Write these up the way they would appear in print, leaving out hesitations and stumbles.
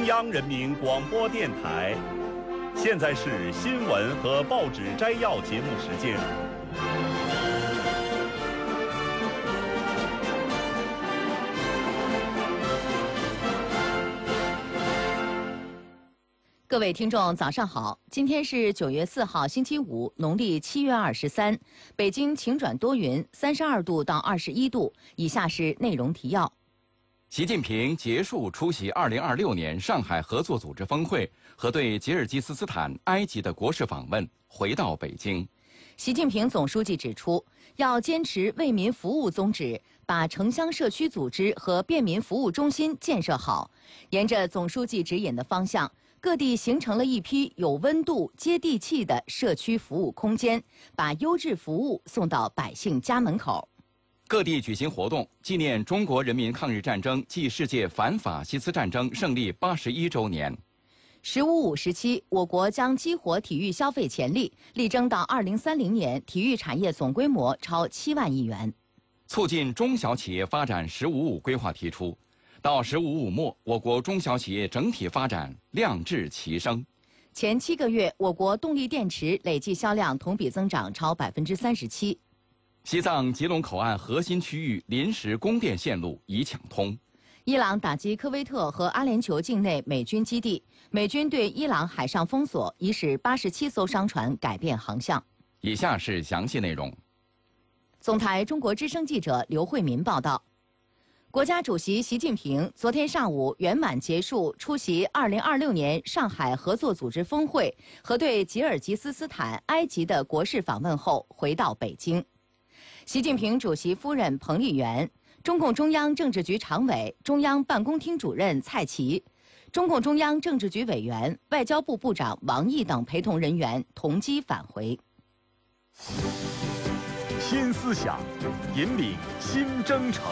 央人民广播电台。现在是新闻和报纸摘要节目时间。 各位听众，早上好！今天是9月4号，星期五，农历7月23。北京晴转多云，32度到21度。以下是内容提要： 习近平结束出席2026年上海合作组织峰会和对吉尔吉斯斯坦、埃及的国事访问，回到北京。 习近平总书记指出，要坚持为民服务宗旨，把城乡社区组织和便民服务中心建设好。沿着总书记指引的方向，各地形成了一批有温度、接地气的社区服务空间，把优质服务送到百姓家门口。 各地举行活动，纪念中国人民抗日战争暨世界反法西斯战争胜利81周年。 “15+5”时期，我国将激活体育消费潜力，力争到2030年体育产业总规模超7万亿元。 促进中小企业发展“15+5”规划提出，到“15+5”末，我国中小企业整体发展量质齐升。 前7个月，我国动力电池累计销量同比增长超37%。 西藏吉隆口岸核心区域临时供电线路已抢通。 伊朗打击科威特和阿联酋境内美军基地，美军对伊朗海上封锁，已使87艘商船改变航向。 以下是详细内容。 总台中国之声记者刘慧民报道。国家主席习近平昨天上午圆满结束出席2026年上海合作组织峰会和对吉尔吉斯斯坦、埃及的国事访问后，回到北京。习近平主席夫人彭丽媛、中共中央政治局常委、中央办公厅主任蔡奇、中共中央政治局委员、外交部部长王毅等陪同人员同机返回。 新思想，引领新征程。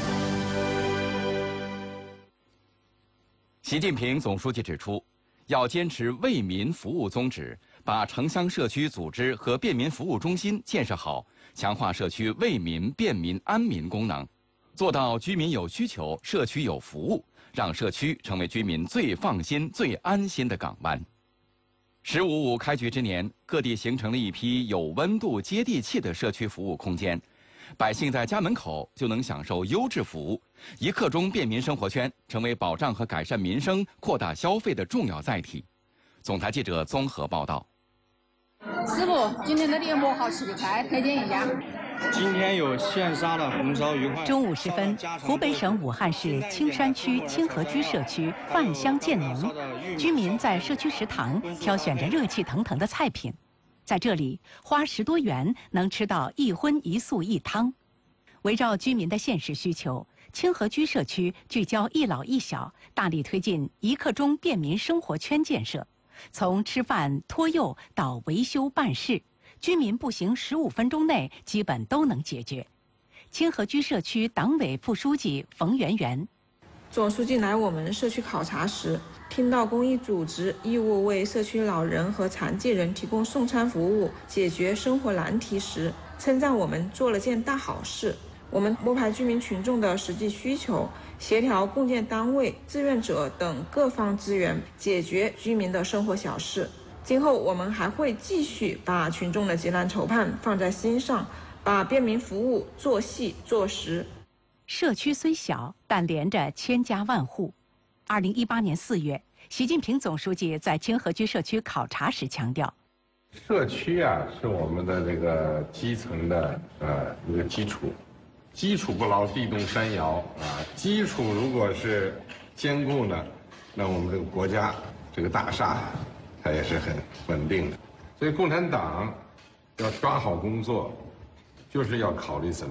习近平总书记指出，要坚持为民服务宗旨，把城乡社区组织和便民服务中心建设好，强化社区为民、便民、安民功能，做到居民有需求，社区有服务，让社区成为居民最放心、最安心的港湾。“15+5”开局之年，各地形成了一批有温度、接地气的社区服务空间，百姓在家门口就能享受优质服务，一刻钟便民生活圈成为保障和改善民生、扩大消费的重要载体。总台记者综合报道。 师傅，今天的节目好吃的菜推荐一下。 今天有现杀的红烧鱼块。 中午时分，湖北省武汉市青山区清河居社区饭香渐浓，居民在社区食堂挑选着热气腾腾的菜品。在这里，花10多元能吃到一荤一素一汤。围绕居民的现实需求，清河居社区聚焦一老一小，大力推进一刻钟便民生活圈建设。从吃饭、托幼到维修办事，居民步行15分钟内基本都能解决。清河居社区党委副书记冯媛媛， 总书记来我们社区考察时，听到公益组织义务为社区老人和残疾人提供送餐服务，解决生活难题时，称赞我们做了件大好事。我们拨排居民群众的实际需求，协调共建单位、志愿者等各方资源，解决居民的生活小事。今后我们还会继续把群众的急难愁盼放在心上，把便民服务做细做实。 社区虽小，但连着千家万户。2018年4月，习近平总书记在清河居社区考察时强调， 社区是我们的这个基层的一个基础，基础不牢，地动山摇基础如果是坚固呢，那我们这个国家这个大厦它也是很稳定的。所以共产党要抓好工作，就是要考虑怎么